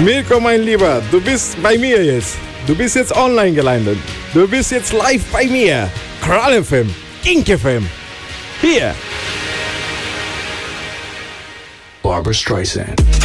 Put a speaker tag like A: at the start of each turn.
A: Mirko, mein Lieber, du bist bei mir jetzt. Du bist jetzt online gelandet. Du bist jetzt live bei mir. Krall FM, Kink FM. Hier.
B: Barbra Streisand.